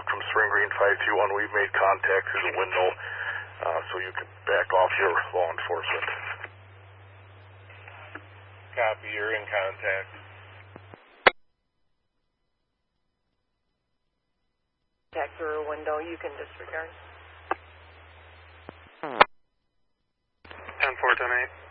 from Spring Green 531. We've made contact through the window, so you can back off your law enforcement. Copy, you're in contact. Contact through a window, you can disregard. 10-4, 10-8.